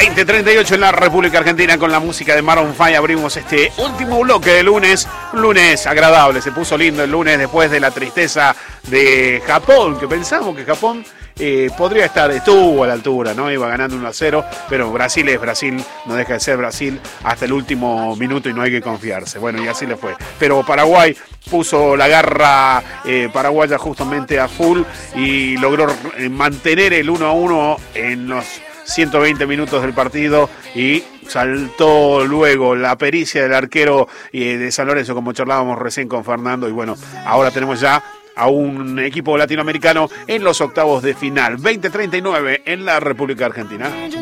20:38 en la República Argentina con la música de Maroon 5. Abrimos este último bloque de lunes. Un lunes agradable, se puso lindo el lunes después de la tristeza de Japón, que pensamos que Japón podría estuvo a la altura, ¿no? Iba ganando 1-0, pero Brasil es Brasil, no deja de ser Brasil hasta el último minuto y no hay que confiarse. Bueno, y así le fue. Pero Paraguay puso la garra paraguaya justamente a full y logró mantener el 1-1 en los 120 minutos del partido y saltó luego la pericia del arquero de San Lorenzo, como charlábamos recién con Fernando, y bueno, ahora tenemos ya a un equipo latinoamericano en los octavos de final. 20:39 en la República Argentina.